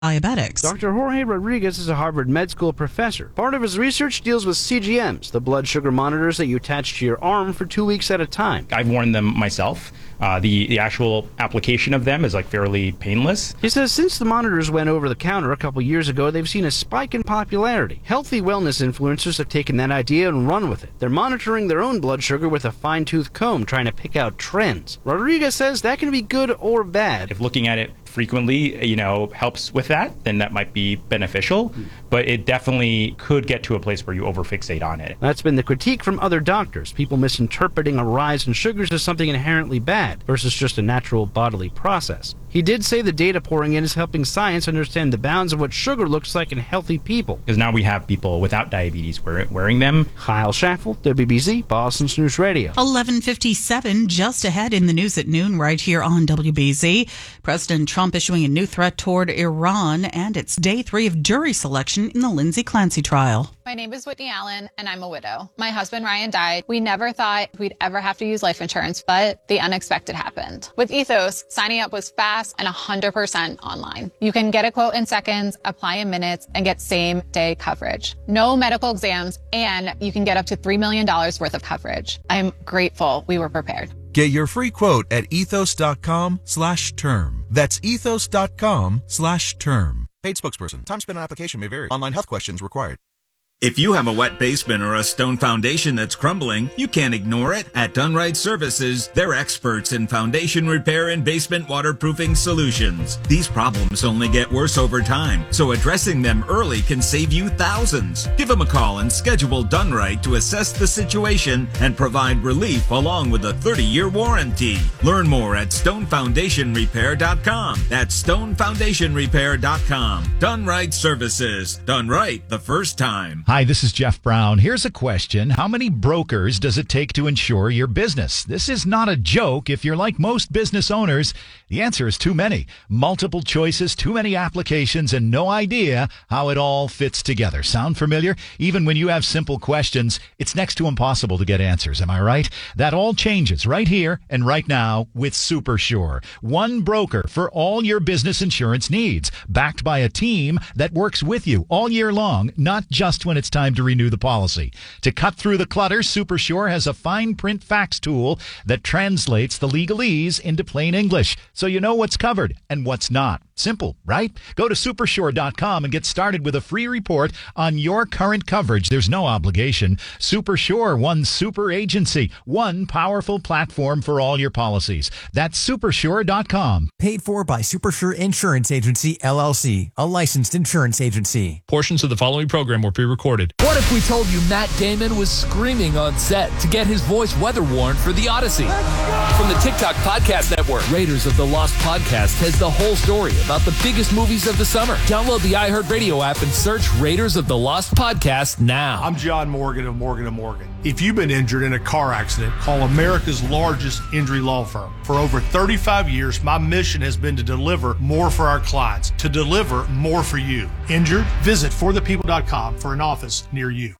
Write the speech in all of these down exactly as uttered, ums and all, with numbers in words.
diabetics. Doctor Jorge Rodriguez is a Harvard Med School professor. Part of his research deals with C G Ms, the blood sugar monitors that you attach to your arm for two weeks at a time. I've worn them myself. Uh, the, the actual application of them is like fairly painless. He says since the monitors went over the counter a couple years ago, they've seen a spike in popularity. Healthy wellness influencers have taken that idea and run with it. They're monitoring their own blood sugar with a fine-tooth comb, trying to pick out trends. Rodriguez says that can be good or bad. If looking at it frequently, you know, helps with that, then that might be beneficial, but it definitely could get to a place where you overfixate on it. That's been the critique from other doctors, people misinterpreting a rise in sugars as something inherently bad versus just a natural bodily process. He did say the data pouring in is helping science understand the bounds of what sugar looks like in healthy people. Because now we have people without diabetes wear, wearing them. Kyle Schaffel, W B Z, Boston's News Radio. eleven fifty-seven, just ahead in the news at noon right here on W B Z. President Trump issuing a new threat toward Iran, and it's day three of jury selection in the Lindsay Clancy trial. My name is Whitney Allen, and I'm a widow. My husband, Ryan, died. We never thought we'd ever have to use life insurance, but the unexpected happened. With Ethos, signing up was fast and one hundred percent online. You can get a quote in seconds, apply in minutes, and get same-day coverage. No medical exams, and you can get up to three million dollars worth of coverage. I'm grateful we were prepared. Get your free quote at ethos.com slash term. That's ethos.com slash term. Paid spokesperson. Time spent on application may vary. Online health questions required. If you have a wet basement or a stone foundation that's crumbling, you can't ignore it. At Dunright Services, they're experts in foundation repair and basement waterproofing solutions. These problems only get worse over time, so addressing them early can save you thousands. Give them a call and schedule Dunright to assess the situation and provide relief along with a thirty-year warranty. Learn more at stone foundation repair dot com. That's stone foundation repair dot com. Dunright Services. Done right the first time. Hi, this is Jeff Brown. Here's a question. How many brokers does it take to insure your business? This is not a joke. If you're like most business owners, the answer is too many. Multiple choices, too many applications, and no idea how it all fits together. Sound familiar? Even when you have simple questions, it's next to impossible to get answers. Am I right? That all changes right here and right now with SuperSure. One broker for all your business insurance needs, backed by a team that works with you all year long, not just when it's time to renew the policy. To cut through the clutter, SuperSure has a fine print fax tool that translates the legalese into plain English, so you know what's covered and what's not. Simple, right? Go to supersure dot com and get started with a free report on your current coverage. There's no obligation. SuperSure, one super agency, one powerful platform for all your policies. That's supersure dot com. Paid for by SuperSure Insurance Agency, L L C, a licensed insurance agency. Portions of the following program were pre-recorded. What if we told you Matt Damon was screaming on set to get his voice weather-worn for The Odyssey? From the TikTok Podcast Network, Raiders of the Lost Podcast has the whole story about the biggest movies of the summer. Download the iHeartRadio app and search Raiders of the Lost Podcast now. I'm John Morgan of Morgan and Morgan. If you've been injured in a car accident, call America's largest injury law firm. For over thirty-five years, my mission has been to deliver more for our clients, to deliver more for you. Injured? Visit for the people dot com for an office near you.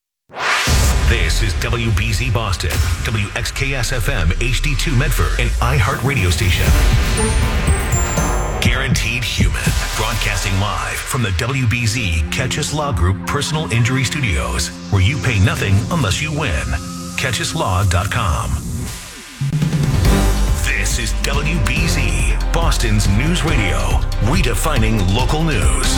This is W B Z Boston, W X K S F M H D two Medford, an iHeart radio station. Guaranteed Human, broadcasting live from the W B Z Catchus Law Group Personal Injury Studios, where you pay nothing unless you win. catchus law dot com. This is W B Z, Boston's news radio, redefining local news.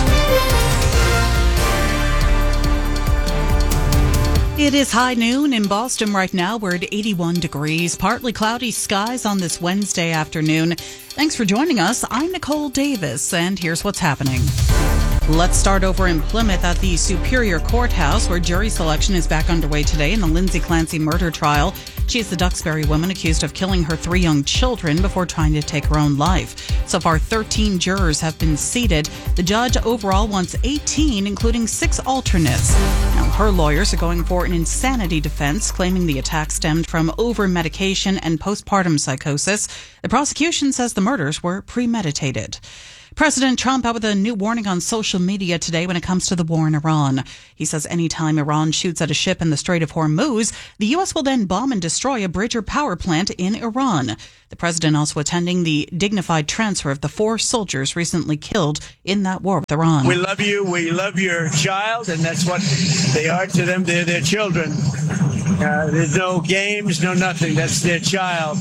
It is high noon in Boston right now. We're at eighty-one degrees, partly cloudy skies on this Wednesday afternoon. Thanks for joining us. I'm Nicole Davis, and here's what's happening. Let's start over in Plymouth at the Superior Courthouse, where jury selection is back underway today in the Lindsay Clancy murder trial. She is the Duxbury woman accused of killing her three young children before trying to take her own life. So far, thirteen jurors have been seated. The judge overall wants eighteen, including six alternates. Now, her lawyers are going for an insanity defense, claiming the attack stemmed from over-medication and postpartum psychosis. The prosecution says the murders were premeditated. President Trump out with a new warning on social media today when it comes to the war in Iran. He says anytime Iran shoots at a ship in the Strait of Hormuz, the U S will then bomb and destroy a bridge or power plant in Iran. The president also attending the dignified transfer of the four soldiers recently killed in that war with Iran. We love you. We love your child, and that's what they are to them. They're their children. Uh, there's no games, no nothing. That's their child.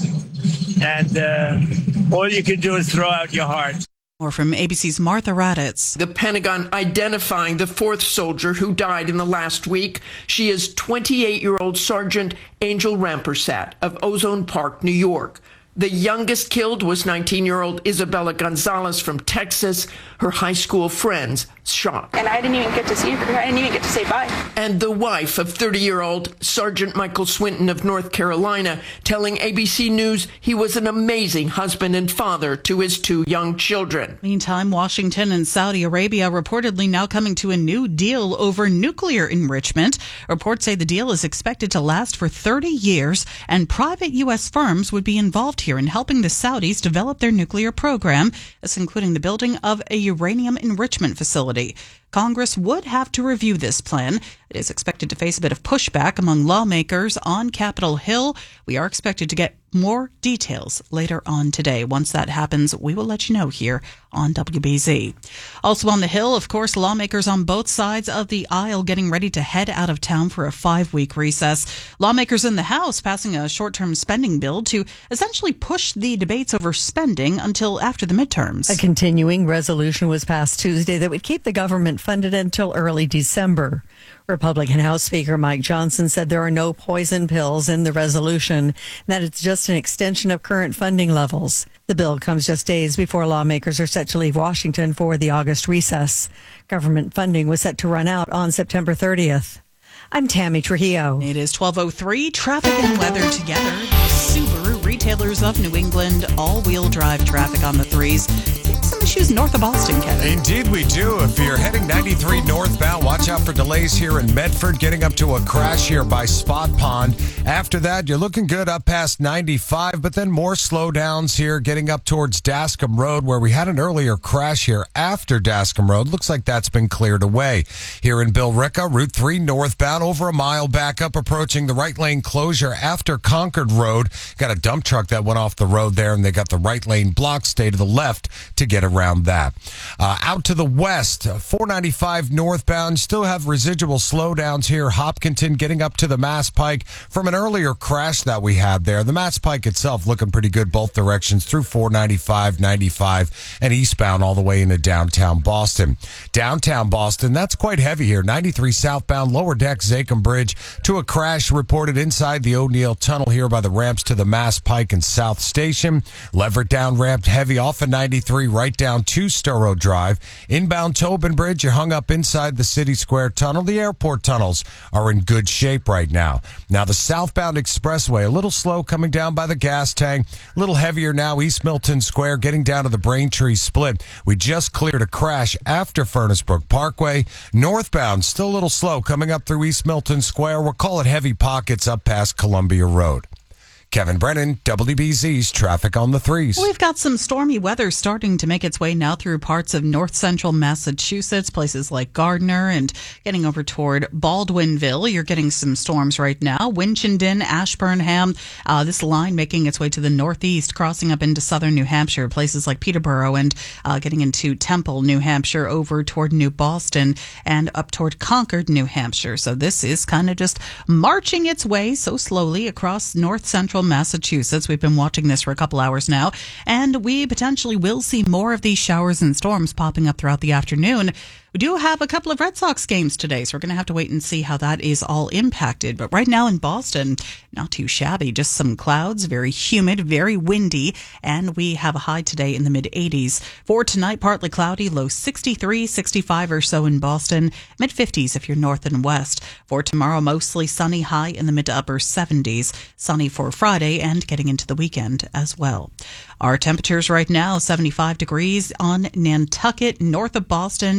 And uh, all you can do is throw out your heart. More from A B C's Martha Raddatz. The Pentagon identifying the fourth soldier who died in the last week. She is twenty-eight-year-old Sergeant Angel Rampersat of Ozone Park, New York. The youngest killed was nineteen-year-old Isabella Gonzalez from Texas. Her high school friends shot. And I didn't even get to see her. I didn't even get to say bye. And the wife of thirty-year-old Sergeant Michael Swinton of North Carolina telling A B C News he was an amazing husband and father to his two young children. Meantime, Washington and Saudi Arabia reportedly now coming to a new deal over nuclear enrichment. Reports say the deal is expected to last for thirty years, and private U S firms would be involved here in helping the Saudis develop their nuclear program, this including the building of a uranium enrichment facility. Congress would have to review this plan. It is expected to face a bit of pushback among lawmakers on Capitol Hill. We are expected to get more details later on today. Once that happens, we will let you know here on W B Z. Also on the Hill, of course, lawmakers on both sides of the aisle getting ready to head out of town for a five-week recess. Lawmakers in the House passing a short-term spending bill to essentially push the debates over spending until after the midterms. A continuing resolution was passed Tuesday that would keep the government funded until early December. Republican House Speaker Mike Johnson said there are no poison pills in the resolution, that it's just an extension of current funding levels. The bill comes just days before lawmakers are set to leave Washington for the August recess. Government funding was set to run out on September thirtieth. I'm Tammy Trujillo. It is twelve oh three. Traffic and weather together. Subaru, retailers of New England, all-wheel drive traffic on the threes. Some issues north of Boston, Kevin. Indeed we do. If you're heading ninety-three northbound, watch out for delays here in Medford, getting up to a crash here by Spot Pond. After that, you're looking good up past ninety-five, but then more slowdowns here getting up towards Dascom Road, where we had an earlier crash here after Dascom Road. Looks like that's been cleared away. Here in Billerica, Route three northbound, over a mile back up, approaching the right lane closure after Concord Road. Got a dump truck that went off the road there, and they got the right lane blocked. Stay to the left to get around that. Uh, out to the west, four ninety-five northbound, still have residual slowdowns here. Hopkinton getting up to the Mass Pike from an earlier crash that we had there. The Mass Pike itself looking pretty good both directions through four ninety-five, ninety-five, and eastbound all the way into downtown Boston. Downtown Boston, that's quite heavy here. ninety-three southbound, lower deck Zachem Bridge to a crash reported inside the O'Neill Tunnel here by the ramps to the Mass Pike and South Station. Leverett down ramped heavy off of ninety-three right down to Storrow Drive. Inbound Tobin Bridge, you're hung up inside the City Square Tunnel. The airport tunnels are in good shape right now. Now the southbound expressway, a little slow coming down by the gas tank. A little heavier now East Milton Square, getting down to the Braintree Split. We just cleared a crash after Furnace Brook Parkway. Northbound, still a little slow coming up through East Milton Square. We'll call it heavy pockets up past Columbia Road. Kevin Brennan, W B Z's Traffic on the Threes. We've got some stormy weather starting to make its way now through parts of north central Massachusetts, places like Gardner and getting over toward Baldwinville. You're getting some storms right now. Winchendon, Ashburnham, uh, this line making its way to the northeast, crossing up into southern New Hampshire, places like Peterborough and uh, getting into Temple, New Hampshire, over toward New Boston and up toward Concord, New Hampshire. So this is kind of just marching its way so slowly across north central Massachusetts. We've been watching this for a couple hours now, and we potentially will see more of these showers and storms popping up throughout the afternoon. We do have a couple of Red Sox games today, so we're going to have to wait and see how that is all impacted. But right now in Boston, not too shabby. Just some clouds, very humid, very windy, and we have a high today in the mid eighties. For tonight, partly cloudy, low sixty-three, sixty-five or so in Boston, mid fifties if you're north and west. For tomorrow, mostly sunny, high in the mid to upper seventies. Sunny for Friday and getting into the weekend as well. Our temperatures right now, seventy-five degrees on Nantucket, north of Boston, in Beverly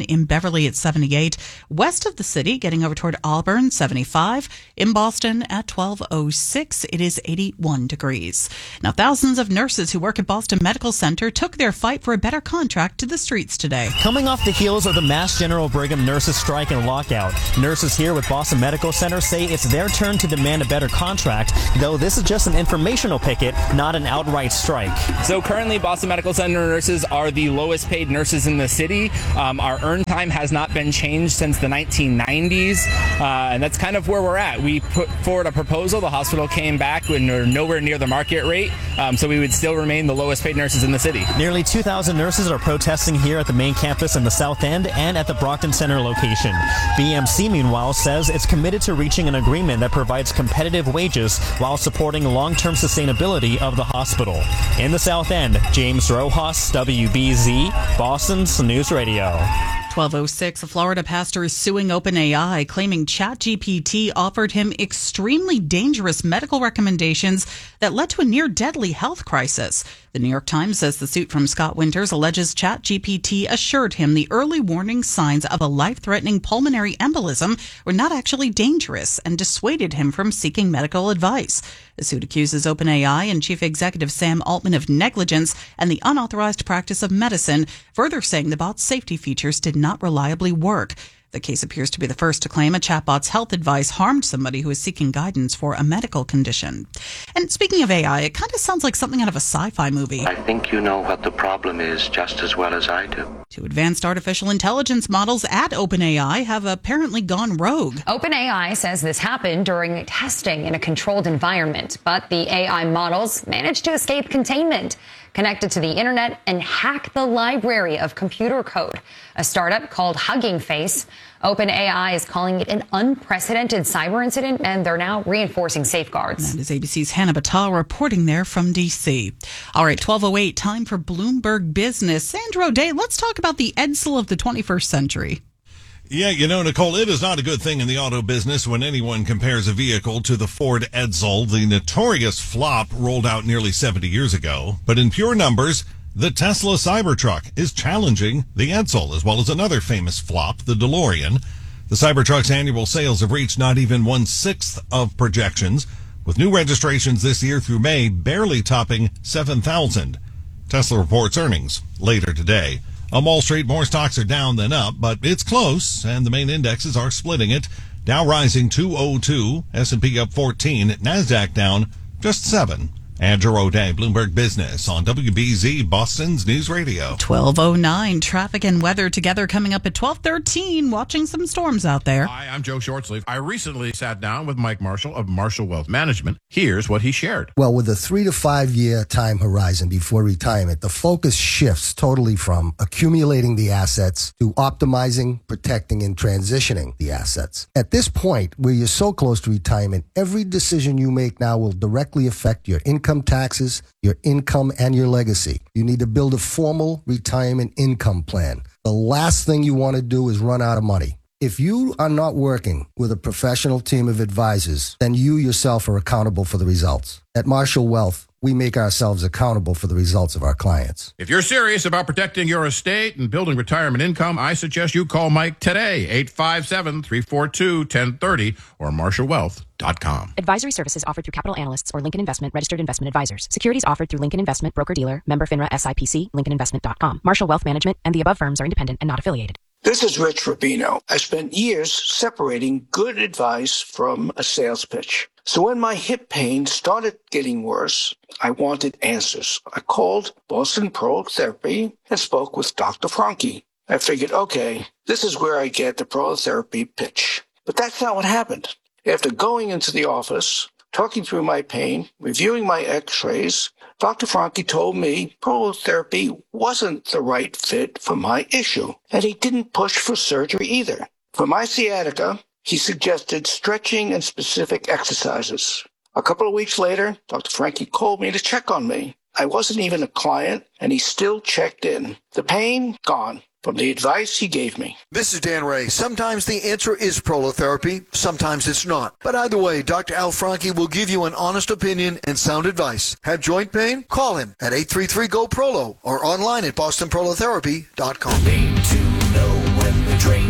Beverly at seventy-eight. West of the city, getting over toward Auburn, seventy-five. In Boston at twelve oh six, it is eighty-one degrees. Now, thousands of nurses who work at Boston Medical Center took their fight for a better contract to the streets today. Coming off the heels of the Mass General Brigham nurses strike and lockout, nurses here with Boston Medical Center say it's their turn to demand a better contract, though this is just an informational picket, not an outright strike. So currently, Boston Medical Center nurses are the lowest paid nurses in the city. Um, our earn time has not been changed since the nineteen nineties, uh, and that's kind of where we're at. We put forward a proposal. The hospital came back when we're nowhere near the market rate, um, so we would still remain the lowest paid nurses in the city. Nearly two thousand nurses are protesting here at the main campus in the South End and at the Brockton Center location. B M C, meanwhile, says it's committed to reaching an agreement that provides competitive wages while supporting long-term sustainability of the hospital. In the South End, James Rojas, W B Z, Boston's News Radio. twelve oh six, a Florida pastor is suing OpenAI, claiming ChatGPT offered him extremely dangerous medical recommendations that led to a near-deadly health crisis. The New York Times says the suit from Scott Winters alleges ChatGPT assured him the early warning signs of a life-threatening pulmonary embolism were not actually dangerous and dissuaded him from seeking medical advice. The suit accuses OpenAI and Chief Executive Sam Altman of negligence and the unauthorized practice of medicine, further saying the bot's safety features did not reliably work. The case appears to be the first to claim a chatbot's health advice harmed somebody who is seeking guidance for a medical condition. And speaking of A I, it kind of sounds like something out of a sci-fi movie. I think you know what the problem is just as well as I do. Two advanced artificial intelligence models at OpenAI have apparently gone rogue. OpenAI says this happened during testing in a controlled environment, but the A I models managed to escape containment, connected to the internet, and hack the library of computer code. A startup called Hugging Face. OpenAI is calling it an unprecedented cyber incident, and they're now reinforcing safeguards. That is A B C's Hannah Batal reporting there from D C. All right, twelve oh eight, time for Bloomberg Business. Sandra O'Day, let's talk about the Edsel of the twenty-first century. Yeah, you know, Nicole, it is not a good thing in the auto business when anyone compares a vehicle to the Ford Edsel, the notorious flop rolled out nearly seventy years ago. But in pure numbers, the Tesla Cybertruck is challenging the Edsel, as well as another famous flop, the DeLorean. The Cybertruck's annual sales have reached not even one-sixth of projections, with new registrations this year through May barely topping seven thousand. Tesla reports earnings later today. On Wall Street, more stocks are down than up, but it's close, and the main indexes are splitting it. Dow rising two oh two, S and P up fourteen, NASDAQ down just seven. Andrew O'Day, Bloomberg Business on W B Z, Boston's News Radio. twelve oh nine, traffic and weather together coming up at twelve thirteen, watching some storms out there. Hi, I'm Joe Shortsleeve. I recently sat down with Mike Marshall of Marshall Wealth Management. Here's what he shared. Well, with a three to five year time horizon before retirement, the focus shifts totally from accumulating the assets to optimizing, protecting, and transitioning the assets. At this point, where you're so close to retirement, every decision you make now will directly affect your income. Income taxes, your income, and your legacy. You need to build a formal retirement income plan. The last thing you want to do is run out of money. If you are not working with a professional team of advisors, then you yourself are accountable for the results. At Marshall Wealth, we make ourselves accountable for the results of our clients. If you're serious about protecting your estate and building retirement income, I suggest you call Mike today, eight five seven, three four two, one zero three zero or marshall wealth dot com. Advisory services offered through Capital Analysts or Lincoln Investment Registered Investment Advisors. Securities offered through Lincoln Investment Broker-Dealer, member FINRA S I P C, lincoln investment dot com. Marshall Wealth Management and the above firms are independent and not affiliated. This is Rich Rubino. I spent years separating good advice from a sales pitch. So when my hip pain started getting worse, I wanted answers. I called Boston Prolotherapy and spoke with Doctor Franke. I figured, okay, this is where I get the prolotherapy pitch. But that's not what happened. After going into the office, talking through my pain, reviewing my x-rays, Doctor Franke told me prolotherapy wasn't the right fit for my issue, and he didn't push for surgery either. For my sciatica, he suggested stretching and specific exercises. A couple of weeks later, Doctor Franke called me to check on me. I wasn't even a client, and he still checked in. The pain, gone. From the advice he gave me. This is Dan Ray. Sometimes the answer is prolotherapy, sometimes it's not. But either way, Doctor Al Franke will give you an honest opinion and sound advice. Have joint pain? Call him at eight three three, G O, P R O L O or online at boston prolotherapy dot com. Need to know when the train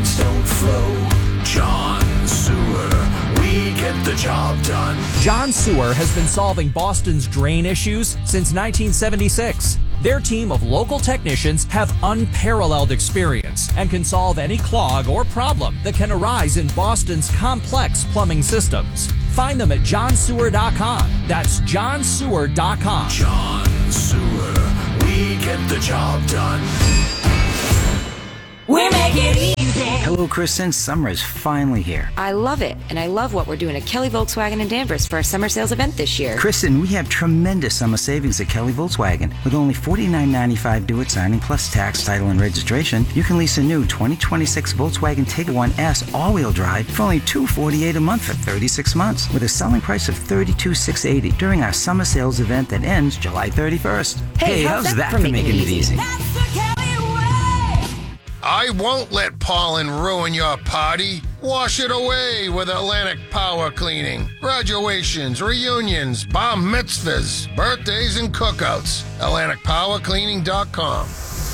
John Sewer has been solving Boston's drain issues since nineteen seventy-six. Their team of local technicians have unparalleled experience and can solve any clog or problem that can arise in Boston's complex plumbing systems. Find them at john sewer dot com. That's john sewer dot com. John Sewer, we get the job done. We make it easy. Hello, Kristen. Summer is finally here. I love it, and I love what we're doing at Kelly Volkswagen in Danvers for our summer sales event this year. Kristen, we have tremendous summer savings at Kelly Volkswagen. With only forty-nine ninety-five due at signing plus tax, title, and registration, you can lease a new twenty twenty-six Volkswagen Tiguan S all-wheel drive for only two hundred forty-eight dollars a month for thirty-six months, with a selling price of thirty-two thousand six hundred eighty dollars during our summer sales event that ends July thirty-first. Hey, hey how's, how's that, that for for making, making it easy? it easy? That's the Kelly way! I won't let pollen ruin your party. Wash it away with Atlantic Power Cleaning. Graduations, reunions, bar mitzvahs, birthdays, and cookouts. Atlantic Power Cleaning dot com.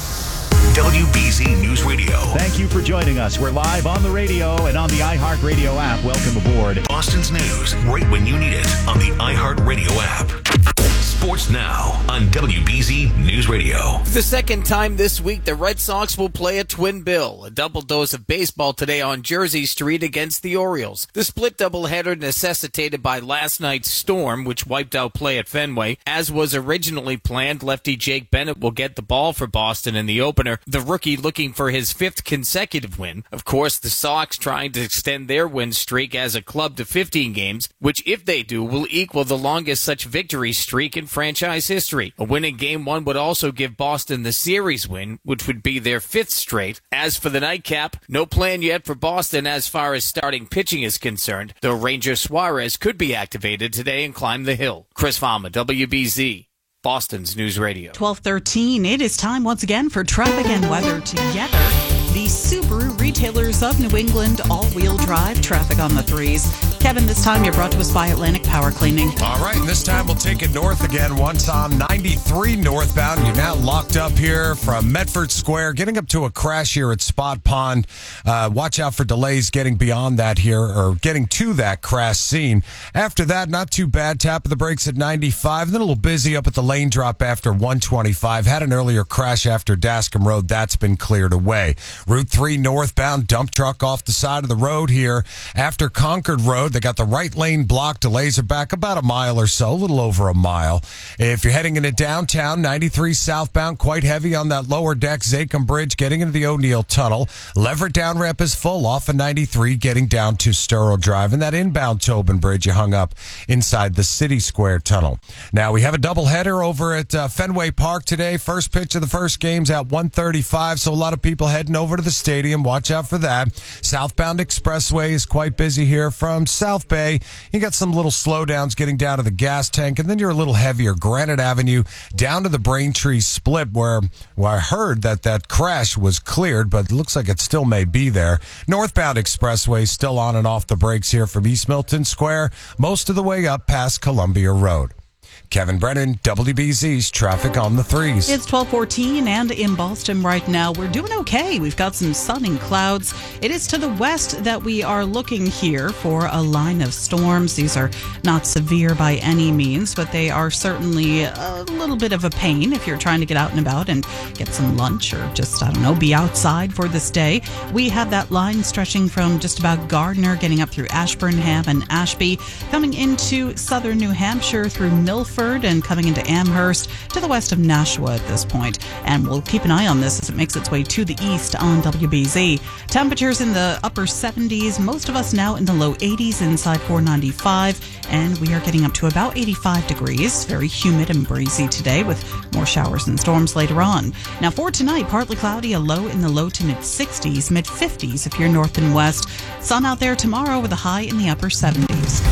W B Z News Radio. Thank you for joining us. We're live on the radio and on the iHeartRadio app. Welcome aboard. Boston's news right when you need it on the iHeartRadio app. Sports now on W B Z News Radio. For the second time this week, the Red Sox will play a twin bill, a double dose of baseball today on Jersey Street against the Orioles. The split doubleheader necessitated by last night's storm, which wiped out play at Fenway. As was originally planned, lefty Jake Bennett will get the ball for Boston in the opener, the rookie looking for his fifth consecutive win. Of course, the Sox trying to extend their win streak as a club to fifteen games, which if they do will equal the longest such victory streak in franchise history. A win in game one would also give Boston the series win, which would be their fifth straight. As for the nightcap, no plan yet for Boston as far as starting pitching is concerned, though Ranger Suarez could be activated today and climb the hill. Chris Farmer, W B Z, Boston's News Radio. twelve thirteen, it is time once again for traffic and weather together. The Subaru Retailers of New England all-wheel drive traffic on the threes. Kevin, this time you're brought to us by Atlantic Power Cleaning. All right, and this time we'll take it north again. Once on ninety-three northbound, you're now locked up here from Medford Square, getting up to a crash here at Spot Pond. Uh, watch out for delays getting beyond that here, or getting to that crash scene. After that, not too bad. Tap of the brakes at ninety-five. Then a little busy up at the lane drop after one twenty-five. Had an earlier crash after Dascom Road. That's been cleared away. Route three northbound, dump truck off the side of the road here after Concord Road. They got the right lane blocked. Delays are back about a mile or so, a little over a mile. If you're heading into downtown, ninety-three southbound, quite heavy on that lower deck, Zachem Bridge, getting into the O'Neill Tunnel. Leverett down ramp is full off of ninety-three, getting down to Sturrow Drive. And that inbound Tobin Bridge, you hung up inside the City Square Tunnel. Now, we have a doubleheader over at uh, Fenway Park today. First pitch of the first game's at one thirty-five, so a lot of people heading over to the stadium. Watch out for that. Southbound Expressway is quite busy here from South Bay. You got some little slowdowns getting down to the gas tank, and then you're a little heavier. Granite Avenue down to the Braintree split where, where I heard that that crash was cleared, but it looks like it still may be there. Northbound Expressway still on and off the brakes here from East Milton Square, most of the way up past Columbia Road. Kevin Brennan, W B Z's Traffic on the Threes. It's twelve fourteen, and in Boston right now, we're doing okay. We've got some sun and clouds. It is to the west that we are looking here for a line of storms. These are not severe by any means, but they are certainly a little bit of a pain if you're trying to get out and about and get some lunch or just, I don't know, be outside for this day. We have that line stretching from just about Gardner, getting up through Ashburnham and Ashby, coming into southern New Hampshire through Milford, and coming into Amherst to the west of Nashua at this point. And we'll keep an eye on this as it makes its way to the east on W B Z. Temperatures in the upper seventies, most of us now in the low eighties inside four ninety-five, and we are getting up to about eighty-five degrees. Very humid and breezy today with more showers and storms later on. Now for tonight, partly cloudy, a low in the low to mid sixties, mid fifties if you're north and west. Sun out there tomorrow with a high in the upper seventies.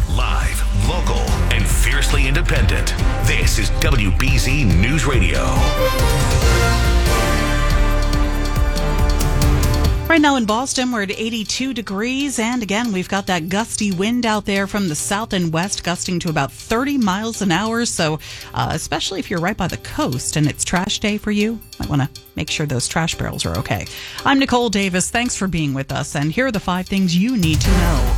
Live, local, and fiercely independent. This is W B Z News Radio. Right now in Boston, we're at eighty-two degrees, and again, we've got that gusty wind out there from the south and west, gusting to about thirty miles an hour. So, uh, especially if you're right by the coast and it's trash day for you, might want to make sure those trash barrels are okay. I'm Nicole Davis. Thanks for being with us, and here are the five things you need to know.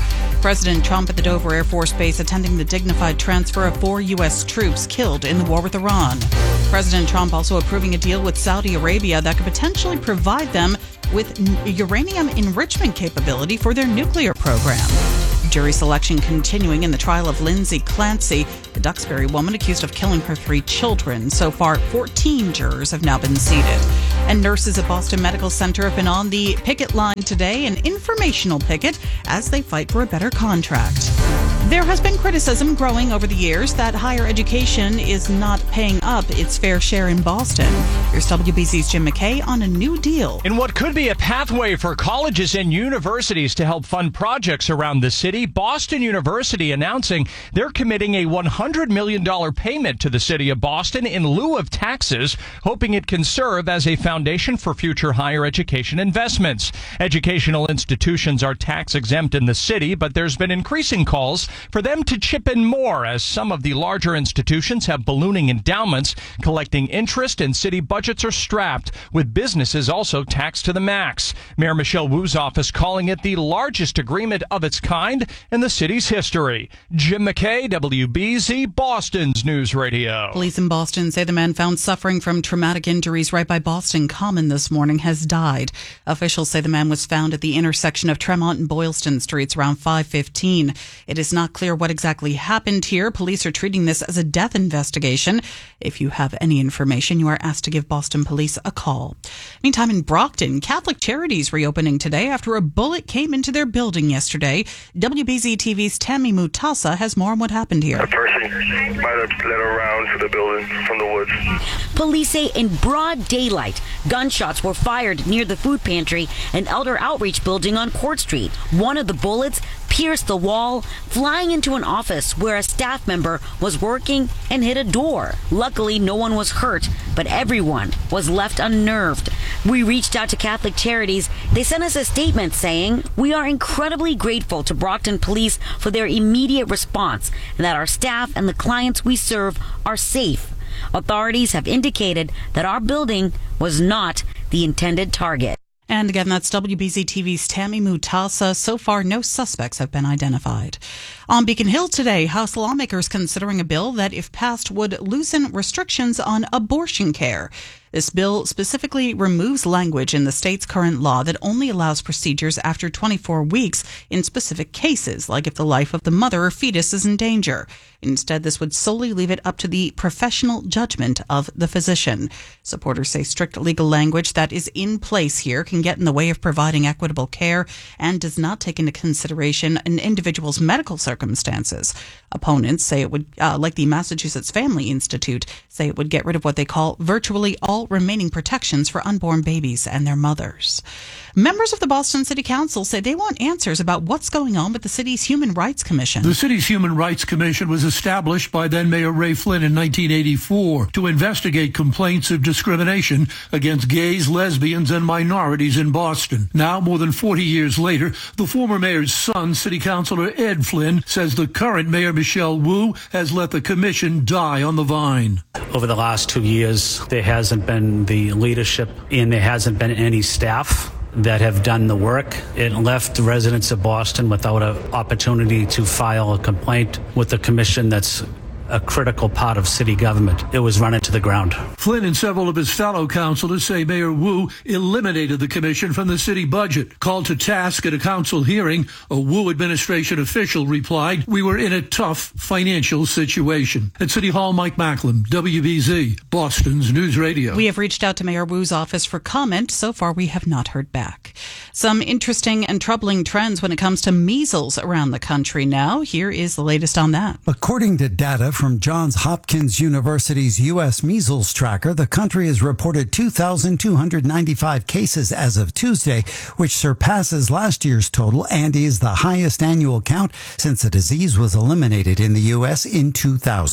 President Trump at the Dover Air Force Base attending the dignified transfer of four U S troops killed in the war with Iran. President Trump also approving a deal with Saudi Arabia that could potentially provide them with uranium enrichment capability for their nuclear program. Jury selection continuing in the trial of Lindsay Clancy, the Duxbury woman accused of killing her three children. So far, fourteen jurors have now been seated. And nurses at Boston Medical Center have been on the picket line today, an informational picket, as they fight for a better contract. There has been criticism growing over the years that higher education is not paying up its fair share in Boston. Here's W B Z's Jim McKay on a new deal. In what could be a pathway for colleges and universities to help fund projects around the city, Boston University announcing they're committing a one hundred million dollars payment to the city of Boston in lieu of taxes, hoping it can serve as a foundation for future higher education investments. Educational institutions are tax exempt in the city, but there's been increasing calls for them to chip in more as some of the larger institutions have ballooning endowments collecting interest and city budgets are strapped, with businesses also taxed to the max. Mayor Michelle Wu's office calling it the largest agreement of its kind in the city's history. Jim McKay, W B Z, Boston's News Radio. Police in Boston say the man found suffering from traumatic injuries right by Boston Common this morning has died. Officials say the man was found at the intersection of Tremont and Boylston Streets around five fifteen. It is not clear what exactly happened here. Police are treating this as a death investigation. If you have any information, you are asked to give Boston Police a call. Meantime, in Brockton, Catholic Charities reopening today after a bullet came into their building yesterday. W B Z T V's Tammy Mutasa has more on what happened here. A person might have led around to the building from the woods. Police say in broad daylight, gunshots were fired near the food pantry and Elder Outreach building on Court Street. One of the bullets pierced the wall, flying into an office where a staff member was working and hit a door. Luckily, no one was hurt, but everyone was left unnerved. We reached out to Catholic Charities. They sent us a statement saying, "We are incredibly grateful to Brockton Police for their immediate response and that our staff and the clients we serve are safe. Authorities have indicated that our building was not the intended target." And again, that's W B Z T V's Tammy Mutasa. So far, no suspects have been identified. On Beacon Hill today, House lawmakers considering a bill that, if passed, would loosen restrictions on abortion care. This bill specifically removes language in the state's current law that only allows procedures after twenty-four weeks in specific cases, like if the life of the mother or fetus is in danger. Instead, this would solely leave it up to the professional judgment of the physician. Supporters say strict legal language that is in place here can get in the way of providing equitable care and does not take into consideration an individual's medical circumstances. Opponents say it would, uh, like the Massachusetts Family Institute, say it would get rid of what they call virtually all remaining protections for unborn babies and their mothers. Members of the Boston City Council say they want answers about what's going on with the city's Human Rights Commission. The city's Human Rights Commission was established by then Mayor Ray Flynn in nineteen eighty-four to investigate complaints of discrimination against gays, lesbians, and minorities in Boston. Now, more than forty years later, the former mayor's son, City Councilor Ed Flynn, says the current Mayor Michelle Wu has let the commission die on the vine. Over the last two years, there hasn't been the leadership and there hasn't been any staff that have done the work. It left the residents of Boston without an opportunity to file a complaint with the commission that's a critical part of city government. It was run into the ground. Flynn and several of his fellow councilors say Mayor Wu eliminated the commission from the city budget. Called to task at a council hearing, a Wu administration official replied, "We were in a tough financial situation." At City Hall, Mike Macklin, W B Z, Boston's News Radio. We have reached out to Mayor Wu's office for comment. So far, we have not heard back. Some interesting and troubling trends when it comes to measles around the country now. Here is the latest on that. According to data from Johns Hopkins University's U S Measles Tracker, the country has reported two thousand two hundred ninety-five cases as of Tuesday, which surpasses last year's total and is the highest annual count since the disease was eliminated in the U S in two thousand.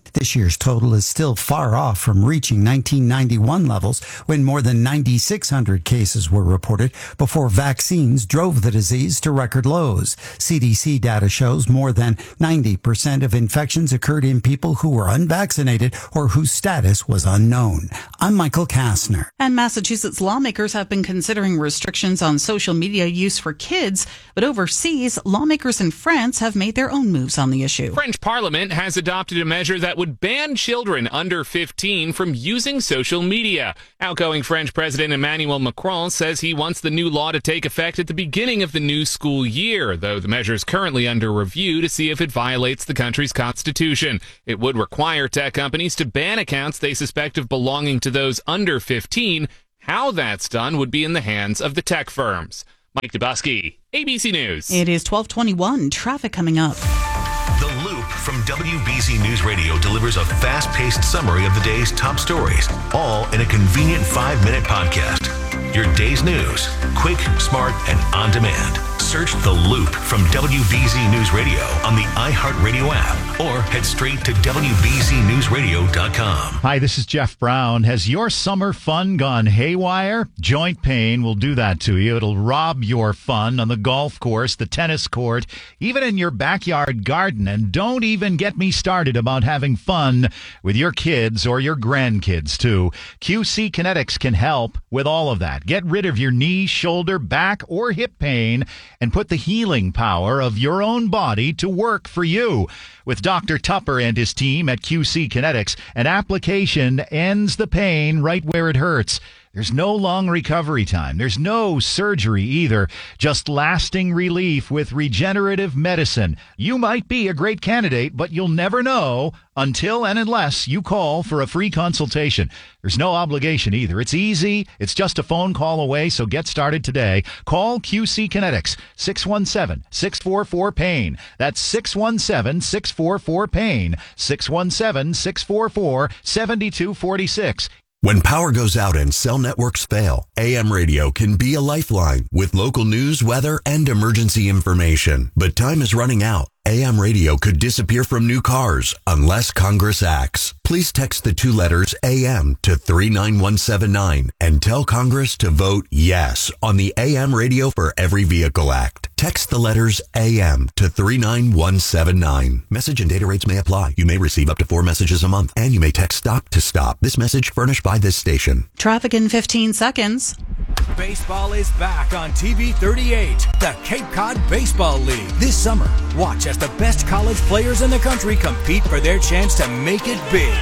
This year's total is still far off from reaching nineteen ninety-one levels when more than nine thousand six hundred cases were reported before vaccines drove the disease to record lows. C D C data shows more than ninety percent of infections occurred in people who were unvaccinated or whose status was unknown. I'm Michael Kastner. And Massachusetts lawmakers have been considering restrictions on social media use for kids, but overseas, lawmakers in France have made their own moves on the issue. French Parliament has adopted a measure that would ban children under fifteen from using social media. Outgoing French President Emmanuel Macron says he wants the new law to take effect at the beginning of the new school year, though the measure is currently under review to see if it violates the country's constitution. It would require tech companies to ban accounts they suspect of belonging to those under fifteen. How that's done would be in the hands of the tech firms. Mike Dubusky, A B C News. It is twelve twenty-one. Traffic coming up. The Loop from W B Z News Radio delivers a fast-paced summary of the day's top stories, all in a convenient five-minute podcast. Your day's news, quick, smart, and on demand. Search The Loop from W B Z News Radio on the iHeartRadio app or head straight to W B Z News Radio dot com. Hi, this is Jeff Brown. Has your summer fun gone haywire? Joint pain will do that to you. It'll rob your fun on the golf course, the tennis court, even in your backyard garden. And don't even get me started about having fun with your kids or your grandkids, too. Q C Kinetics can help with all of that. Get rid of your knee, shoulder, back, or hip pain and put the healing power of your own body to work for you. With Doctor Tupper and his team at Q C Kinetics, an application ends the pain right where it hurts. There's no long recovery time. There's no surgery either. Just lasting relief with regenerative medicine. You might be a great candidate, but you'll never know until and unless you call for a free consultation. There's no obligation either. It's easy. It's just a phone call away, so get started today. Call Q C Kinetics, six one seven, six four four, PAIN. That's six one seven, six four four, PAIN, six one seven, six four four, seven two four six. When power goes out and cell networks fail, A M radio can be a lifeline with local news, weather, and emergency information. But time is running out. A M radio could disappear from new cars unless Congress acts. Please text the two letters A M to three nine one seven nine and tell Congress to vote yes on the A M Radio for Every Vehicle Act. Text the letters A M to three nine one seven nine. Message and data rates may apply. You may receive up to four messages a month, and you may text STOP to STOP. This message furnished by this station. Traffic in fifteen seconds. Baseball is back on T V thirty-eight, the Cape Cod Baseball League. This summer, watch as the best college players in the country compete for their chance to make it big.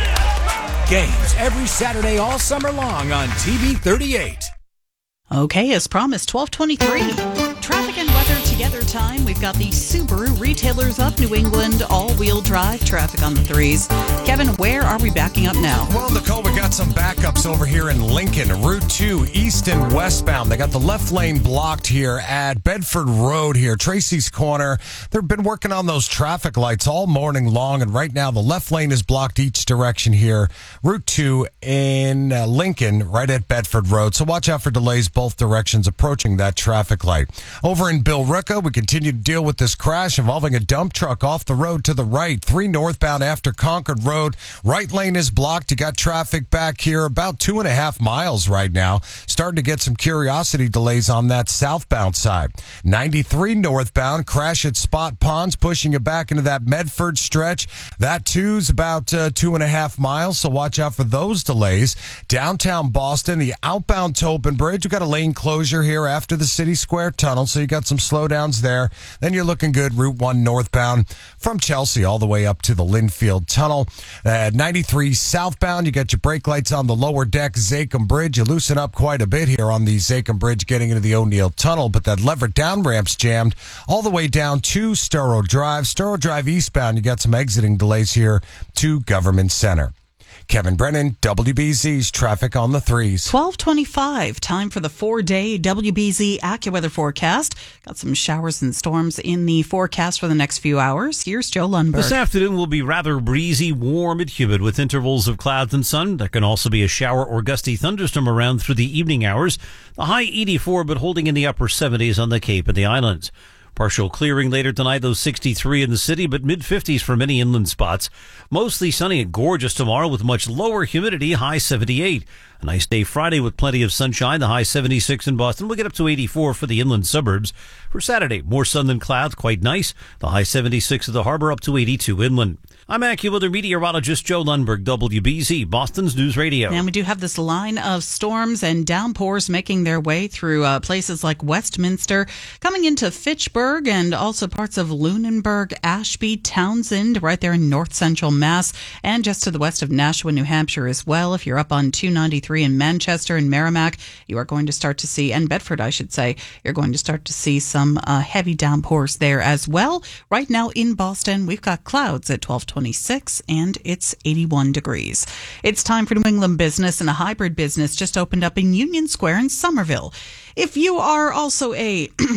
Games every Saturday all summer long on T V thirty-eight. Okay, as promised, twelve twenty-three. Traffic and weather together time. We've got the Subaru Retailers of New England all-wheel drive traffic on the threes. Kevin, where are we backing up now? Well, Nicole, we got some backups over here in Lincoln. Route two, east and westbound. They got the left lane blocked here at Bedford Road here, Tracy's Corner. They've been working on those traffic lights all morning long, and right now the left lane is blocked each direction here. Route two in uh, Lincoln, right at Bedford Road. So watch out for delays both directions approaching that traffic light. Over in Billerica, we continue to deal with this crash involving a dump truck off the road to the right, three northbound after Concord Road. Right lane is blocked. You got traffic back here about two and a half miles right now. Starting to get some curiosity delays on that southbound side. ninety-three northbound, crash at Spot Ponds, pushing you back into that Medford stretch. That too's about uh, two and a half miles, so watch out for those delays. Downtown Boston, the outbound Tobin Bridge, we've got a lane closure here after the City Square Tunnel, so you got some slowdowns there. Then you're looking good, Route one northbound from Chelsea all the way up to the Linfield Tunnel. At ninety-three southbound, you got your brake lights on the lower deck, Zachem Bridge. You loosen up quite a bit here on the Zachem Bridge getting into the O'Neill Tunnel, but that lever down ramp's jammed all the way down to Storrow Drive. Storrow Drive eastbound, you got some exiting delays here to Government Center. Kevin Brennan, W B Z's traffic on the threes. twelve twenty-five, time for the four-day W B Z AccuWeather forecast. Got some showers and storms in the forecast for the next few hours. Here's Joe Lundberg. This afternoon will be rather breezy, warm, and humid with intervals of clouds and sun. There can also be a shower or gusty thunderstorm around through the evening hours. The high eighty-four, but holding in the upper seventies on the Cape and the islands. Partial clearing later tonight, those sixty-three in the city, but mid-fifties for many inland spots. Mostly sunny and gorgeous tomorrow with much lower humidity, high seventy-eight. A nice day Friday with plenty of sunshine, the high seventy-six in Boston. We'll get up to eighty-four for the inland suburbs. For Saturday, more sun than clouds, quite nice. The high seventy-six at the harbor, up to eighty-two inland. I'm AccuWeather meteorologist Joe Lundberg, W B Z, Boston's News Radio. And we do have this line of storms and downpours making their way through uh, places like Westminster, coming into Fitchburg and also parts of Lunenburg, Ashby, Townsend, right there in north central Mass, and just to the west of Nashua, New Hampshire as well. If you're up on two ninety-three in Manchester and Merrimack, you are going to start to see, and Bedford, I should say, you're going to start to see some uh, heavy downpours there as well. Right now in Boston, we've got clouds at twelve twenty-six and it's eighty-one degrees. It's time for New England Business, and a hybrid business just opened up in Union Square in Somerville. If you are also a